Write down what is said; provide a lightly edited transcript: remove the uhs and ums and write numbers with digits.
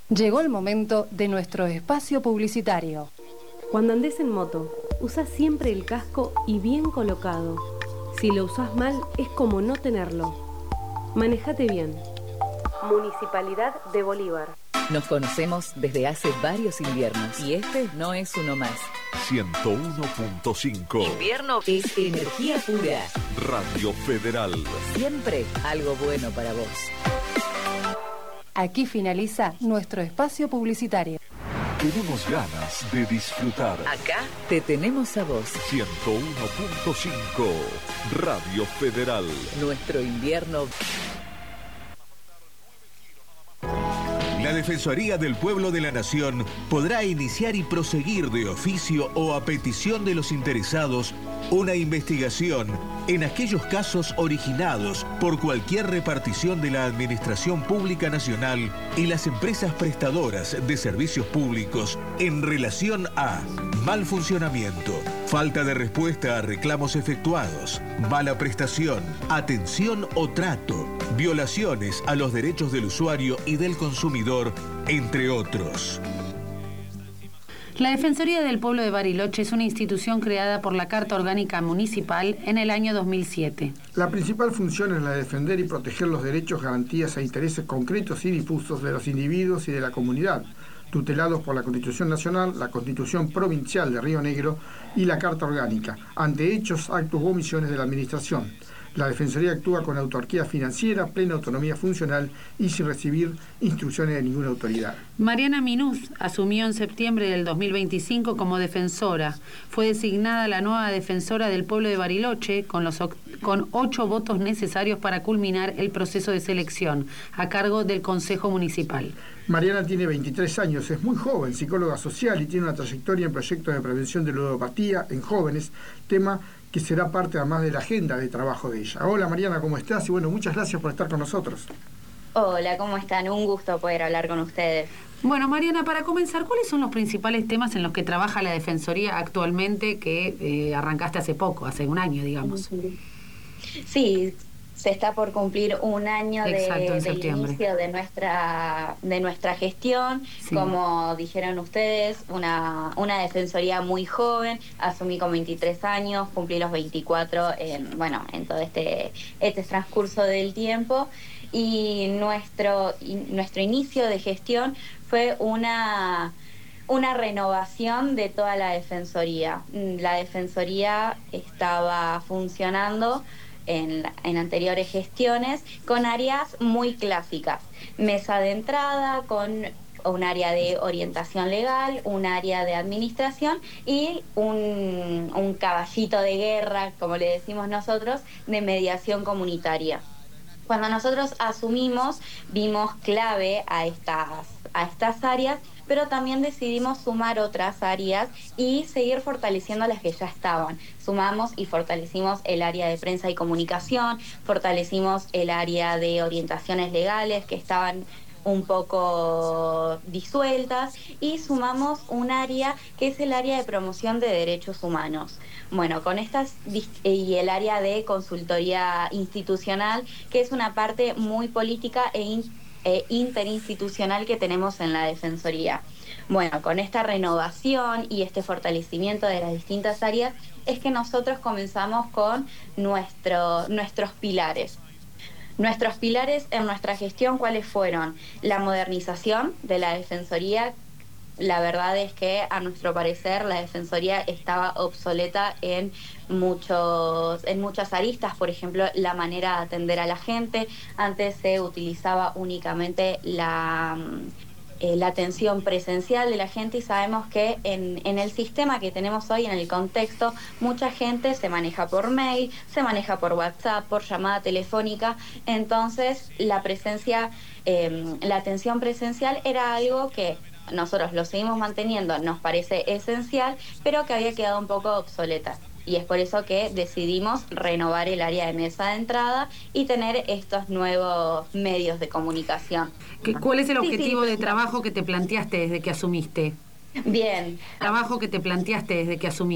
Llegó el momento de nuestro espacio publicitario. Cuando andes en moto, usa siempre el casco y bien colocado. Si lo usas mal, es como no tenerlo. Manejate bien. Municipalidad de Bolívar. Nos conocemos desde hace varios inviernos y este no es uno más. 101.5. Invierno es energía pura. Radio Federal. Siempre algo bueno para vos. Aquí finaliza nuestro espacio publicitario. Tenemos ganas de disfrutar. Acá te tenemos a vos. 101.5. Radio Federal. Nuestro invierno. La Defensoría del Pueblo de la Nación podrá iniciar y proseguir de oficio o a petición de los interesados una investigación en aquellos casos originados por cualquier repartición de la Administración Pública Nacional y las empresas prestadoras de servicios públicos en relación a mal funcionamiento, falta de respuesta a reclamos efectuados, mala prestación, atención o trato, violaciones a los derechos del usuario y del consumidor, entre otros. La Defensoría del Pueblo de Bariloche es una institución creada por la Carta Orgánica Municipal en el año 2007. La principal función es la de defender y proteger los derechos, garantías e intereses concretos y difusos de los individuos y de la comunidad, tutelados por la Constitución Nacional, la Constitución Provincial de Río Negro y la Carta Orgánica, ante hechos, actos u omisiones de la Administración. La Defensoría actúa con autarquía financiera, plena autonomía funcional y sin recibir instrucciones de ninguna autoridad. Mariana Minús asumió en septiembre del 2025 como defensora. Fue designada la nueva defensora del pueblo de Bariloche con 8 votos necesarios para culminar el proceso de selección a cargo del Consejo Municipal. Mariana tiene 23 años, es muy joven, psicóloga social y tiene una trayectoria en proyectos de prevención de ludopatía en jóvenes, tema que será parte además de la agenda de trabajo de ella. Hola Mariana, ¿cómo estás? Y bueno, muchas gracias por estar con nosotros. Hola, ¿cómo están? Un gusto poder hablar con ustedes. Bueno, Mariana, para comenzar, ¿cuáles son los principales temas en los que trabaja la Defensoría actualmente que arrancaste hace poco, hace un año, digamos? Sí, se está por cumplir un año del inicio de nuestra gestión. Sí. Como dijeron ustedes, una defensoría muy joven. Asumí con 23 años, cumplí los 24 en todo este transcurso del tiempo. Y nuestro inicio de gestión fue una renovación de toda la defensoría. La defensoría estaba funcionando en anteriores gestiones con áreas muy clásicas. Mesa de entrada con un área de orientación legal, un área de administración y un caballito de guerra, como le decimos nosotros, de mediación comunitaria. Cuando nosotros asumimos, vimos clave a estas áreas, pero también decidimos sumar otras áreas y seguir fortaleciendo las que ya estaban. Sumamos y fortalecimos el área de prensa y comunicación, fortalecimos el área de orientaciones legales que estaban un poco disueltas y sumamos un área que es el área de promoción de derechos humanos. Bueno, con estas y el área de consultoría institucional, que es una parte muy política e interinstitucional que tenemos en la Defensoría. Bueno, con esta renovación y este fortalecimiento de las distintas áreas es que nosotros comenzamos con nuestros pilares. Nuestros pilares en nuestra gestión, ¿cuáles fueron? La modernización de la Defensoría. La verdad es que, a nuestro parecer, la Defensoría estaba obsoleta en muchas aristas. Por ejemplo, la manera de atender a la gente. Antes se utilizaba únicamente la atención presencial de la gente y sabemos que en el sistema que tenemos hoy, en el contexto, mucha gente se maneja por mail, se maneja por WhatsApp, por llamada telefónica. Entonces, la atención presencial era algo que nosotros lo seguimos manteniendo, nos parece esencial, pero que había quedado un poco obsoleta. Y es por eso que decidimos renovar el área de mesa de entrada y tener estos nuevos medios de comunicación. ¿Cuál es el objetivo de trabajo que te planteaste desde que asumiste? Bien. Trabajo que te planteaste desde que asumiste.